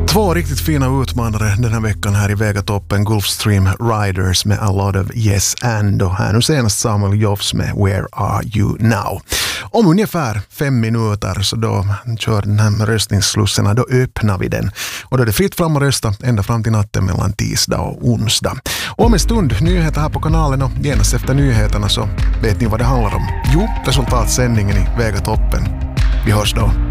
Två riktigt fina utmanare den här veckan här i Vegatoppen. Gulfstream Riders med A Lot of Yes And, och här nu senast Samuel Jofs med Where Are You Now. Om ungefär 5 minuter så då kör den här röstningsslusserna, då öppnar vi den. Och då är det fritt fram att rösta ända fram till natten mellan tisdag och onsdag. Och om en stund nyheter här på kanalen, och genast efter nyheterna så vet ni vad det handlar om. Jo, resultatsändningen i Vegatoppen. Vi hörs då.